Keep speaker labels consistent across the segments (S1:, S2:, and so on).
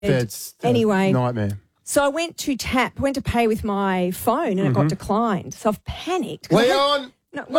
S1: It's
S2: Anyway.
S1: nightmare.
S2: So I went to pay with my phone and it got declined. So I've panicked.
S1: Leon!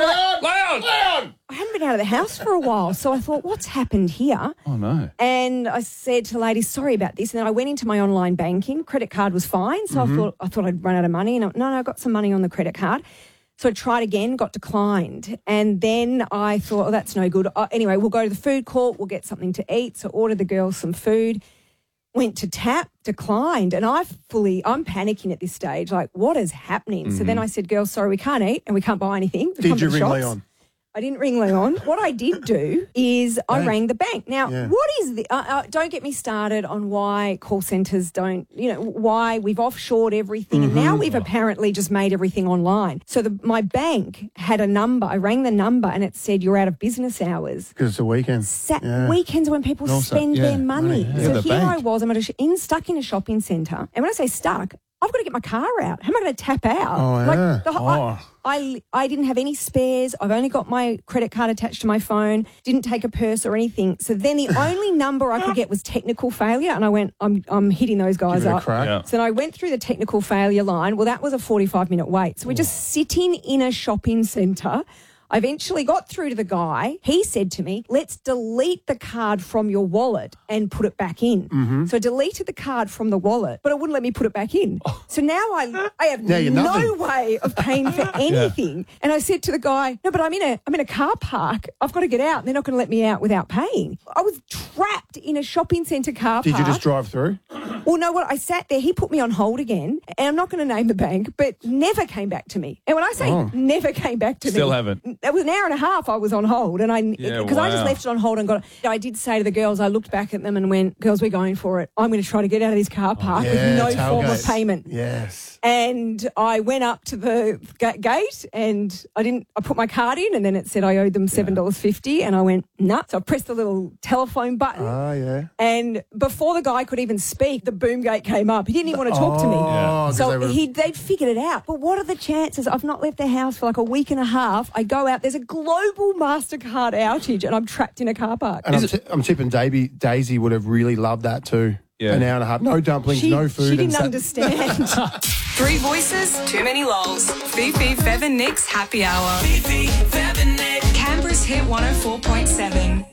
S2: I hadn't been out of the house for a while, so I thought, what's happened here?
S3: Oh, no.
S2: And I said to the lady, sorry about this. And then I went into my online banking. Credit card was fine, so I thought I'd run out of money. And I got some money on the credit card. So I tried again, got declined. And then I thought, that's no good. Anyway, we'll go to the food court. We'll get something to eat. So ordered the girls some food. Went to tap, declined, and I'm panicking at this stage, like, what is happening? So then I said, girls, sorry, we can't eat and we can't buy anything.
S1: Did you ring Leon?
S2: I didn't ring Leon. What I did do is I rang the bank. Now, what is the... don't get me started on why call centres don't... why we've offshored everything and now we've apparently just made everything online. So my bank had a number. I rang the number and it said, you're out of business hours.
S1: Because it's a weekend.
S2: Weekends when people spend their money. So here
S3: bank.
S2: I was, I'm stuck in a shopping centre. And when I say stuck, I've got to get my car out. How am I going to tap out? I didn't have any spares. I've only got my credit card attached to my phone. Didn't take a purse or anything. So then the only number I could get was technical failure, and I went, I'm hitting those guys up.
S1: Yeah.
S2: So then I went through the technical failure line. Well, that was a 45-minute wait. So we're just sitting in a shopping centre. I eventually got through to the guy. He said to me, let's delete the card from your wallet and put it back in. So I deleted the card from the wallet, but it wouldn't let me put it back in. So now I have no way of paying for anything. And I said to the guy, no, but I'm in a car park. I've got to get out. And they're not going to let me out without paying. I was trapped in a shopping centre car park.
S1: Did you just drive through?
S2: Well, no, I sat there. He put me on hold again, and I'm not going to name the bank, but never came back to me. And when I say never came back to me.
S3: Still haven't.
S2: That was an hour and a half I was on hold, and I just left it on hold and got it. I did say to the girls, I looked back at them and went, girls, we're going for it. I'm going to try to get out of this car park with no form of payment.
S1: Yes.
S2: And I went up to the gate and I put my card in, and then it said I owed them $7.50, and I went, nah. So I pressed the little telephone button.
S1: Oh, yeah.
S2: And before the guy could even speak, the boom gate came up. He didn't even want to talk to me.
S1: Yeah.
S2: So they'd figured it out. But what are the chances? I've not left the house for like a week and a half. I go out, there's a global MasterCard outage, and I'm trapped in a car park.
S1: And I'm tipping Daisy would have really loved that too. Yeah. An hour and a half. No dumplings, no food.
S2: She didn't understand.
S4: 3 voices, too many lols. Fifi, Fev and Nick's Happy Hour. Fifi, Fev and Nick. Canberra's Hit 104.7.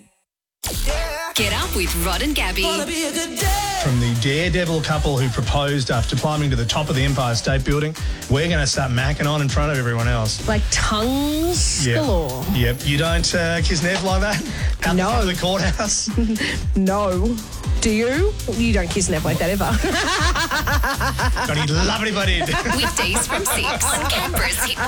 S5: Get up with Rod and Gabby.
S6: From the daredevil couple who proposed after climbing to the top of the Empire State Building, we're going to start macking on in front of everyone else.
S7: Like tongues galore.
S6: Yep. You don't kiss Nev like that? Out the courthouse?
S7: No. Do you? You don't kiss Nev like that ever.
S6: Got any lovely buddy.
S5: Weekdays from 6 on Canberra's Hit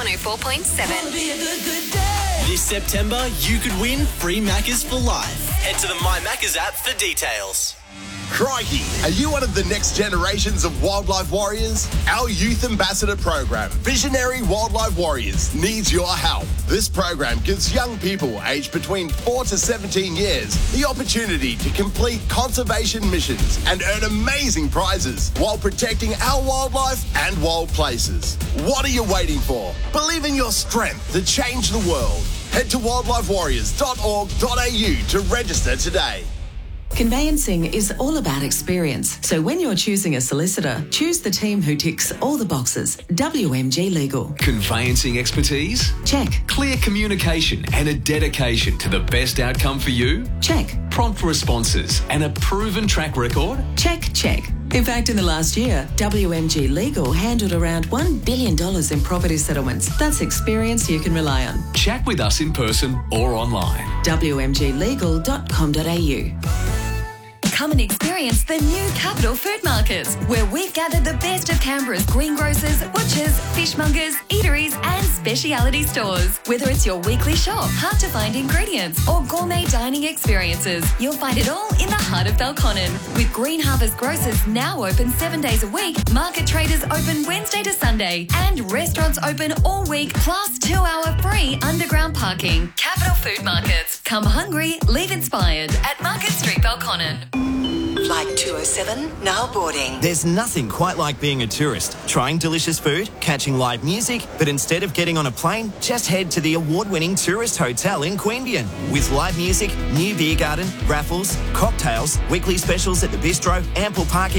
S5: 104.7.
S8: This September, you could win free Maccas for life. Head to the My Maccas app for details.
S9: Crikey, are you one of the next generations of wildlife warriors? Our Youth Ambassador program, Visionary Wildlife Warriors, needs your help. This program gives young people aged between 4 to 17 years the opportunity to complete conservation missions and earn amazing prizes while protecting our wildlife and wild places. What are you waiting for? Believe in your strength to change the world. Head to wildlifewarriors.org.au to register today.
S10: Conveyancing is all about experience. So when you're choosing a solicitor, choose the team who ticks all the boxes. WMG Legal.
S11: Conveyancing expertise?
S10: Check.
S11: Clear communication and a dedication to the best outcome for you?
S10: Check.
S11: Prompt responses and a proven track record?
S10: Check, check. In fact, in the last year, WMG Legal handled around $1 billion in property settlements. That's experience you can rely on.
S11: Chat with us in person or online.
S10: WMGlegal.com.au.
S5: Come and experience the new Capital Food Market, where we've gathered the best of Canberra's greengrocers, butchers, fishmongers, eateries and speciality stores. Whether it's your weekly shop, hard-to-find ingredients or gourmet dining experiences, you'll find it all in the heart of Belconnen. With Green Harvest Grocers now open 7 days a week, market traders open Wednesday to Sunday and restaurants open all week, plus 2-hour free underground parking. Capital Food Markets. Come hungry, leave inspired at Market Street, Belconnen.
S3: Flight 207, now boarding.
S12: There's nothing quite like being a tourist, trying delicious food, catching live music, but instead of getting on a plane, just head to the award-winning tourist hotel in Queanbeyan. With live music, new beer garden, raffles, cocktails, weekly specials at the bistro, ample parking